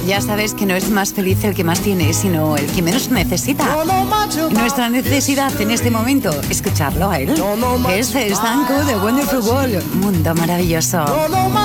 Ya sabes que no es más feliz el que más tiene, sino el que menos necesita. Nuestra necesidad en este momento, escucharlo a él, es el Thank You de Wonderful World. Mundo maravilloso.